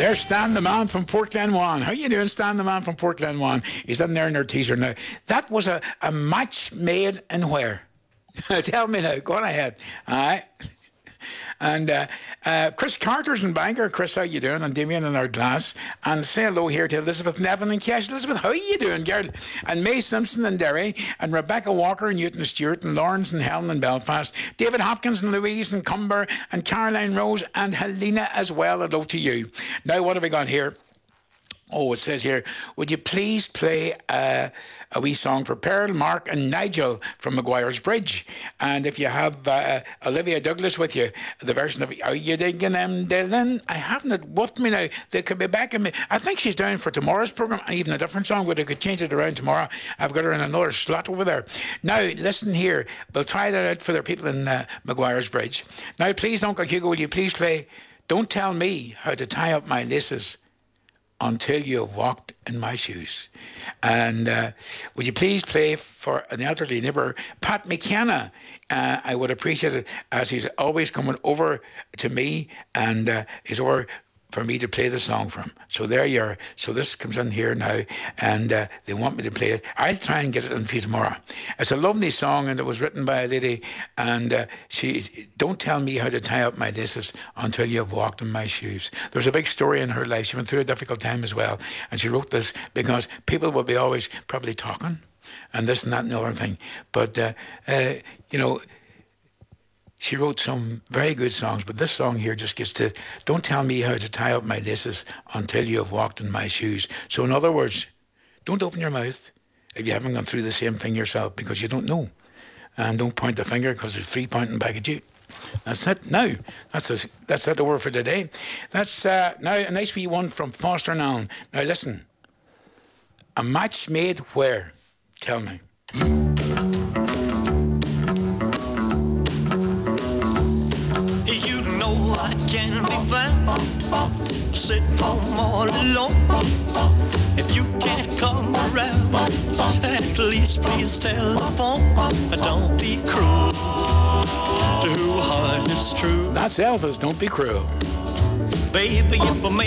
There's Stan the man from Port Glenwan. How you doing, Stan the man from Port Glenwan? He's in there in their teaser now. That was a match made in where? Tell me now. Go on ahead. All right. And Chris Carter's in Bangor. Chris, how you doing? And Damien in our glass. And say hello here to Elizabeth Nevin and Cash. Elizabeth, how you doing, girl? And May Simpson in Derry. And Rebecca Walker and Newton Stewart. And Lawrence and Helen in Belfast. David Hopkins and Louise and Cumber. And Caroline Rose and Helena as well. Hello to you. Now, what have we got here? Oh, it says here, would you please play a wee song for Pearl, Mark and Nigel from Maguire's Bridge? And if you have Olivia Douglas with you, the version of Are You Digging Them, Dylan? I haven't it with me now. They could be back in me. I think she's down for tomorrow's programme, even a different song, but I could change it around tomorrow. I've got her in another slot over there. Now, listen here. We'll try that out for the people in Maguire's Bridge. Now, please, Uncle Hugo, will you please play Don't Tell Me How to Tie Up My Laces Until You Have Walked in My Shoes. And would you please play for an elderly neighbour, Pat McKenna? I would appreciate it, as he's always coming over to me and he's over for me to play the song for him. So there you are. So this comes in here now, and they want me to play it. I'll try and get it in for you tomorrow. It's a lovely song, and it was written by a lady, and she's Don't Tell Me How to Tie Up My Laces Until You Have Walked in My Shoes. There's a big story in her life. She went through a difficult time as well, and she wrote this because people will be always probably talking and this and that and the other thing. But, you know, she wrote some very good songs, but this song here just gets to, don't tell me how to tie up my laces until you have walked in my shoes. So in other words, don't open your mouth if you haven't gone through the same thing yourself, because you don't know. And don't point the finger, because there's three pointing back at you. That's it. Now, that's it over for today. That's now a nice wee one from Foster Noun. Now listen, a match made where? Tell me. I can be found sitting home all alone. If you can't come around, at least please telephone. Don't be cruel to who heart is true. That's Elvis, Don't Be Cruel. Baby, if I